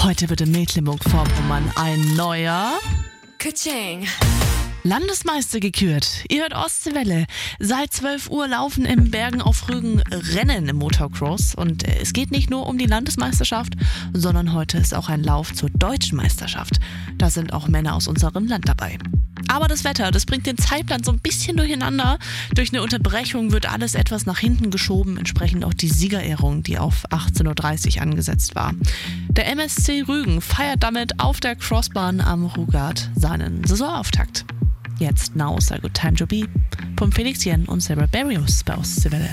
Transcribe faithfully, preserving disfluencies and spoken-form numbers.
Heute wird in Mecklenburg-Vorpommern ein neuer Kaching. Landesmeister gekürt. Ihr hört Ostseewelle. Seit zwölf Uhr laufen in Bergen auf Rügen Rennen im Motocross. Und es geht nicht nur um die Landesmeisterschaft, sondern heute ist auch ein Lauf zur Deutschen Meisterschaft. Da sind auch Männer aus unserem Land dabei. Aber das Wetter, das bringt den Zeitplan so ein bisschen durcheinander. Durch eine Unterbrechung wird alles etwas nach hinten geschoben, entsprechend auch die Siegerehrung, die auf achtzehn Uhr dreißig angesetzt war. Der M S C Rügen feiert damit auf der Crossbahn am Rugard seinen Saisonauftakt. Jetzt Now is a Good Time to Be von Felix Jen und Sarah Barrios bei Ostseewelle.